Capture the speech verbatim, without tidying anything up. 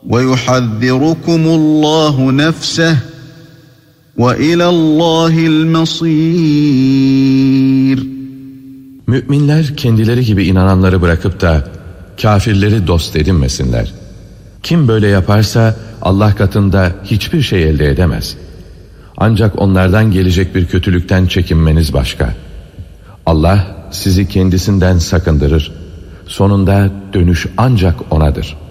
وَيُحَذِّرُكُمُ اللّٰهُ نَفْسَهُ وَاِلَى اللّٰهِ الْمَصِيرُ. Müminler kendileri gibi inananları bırakıp da kafirleri dost edinmesinler. Kim böyle yaparsa Allah katında hiçbir şey elde edemez. Ancak onlardan gelecek bir kötülükten çekinmeniz başka. Allah sizi kendisinden sakındırır. Sonunda dönüş ancak O'nadır.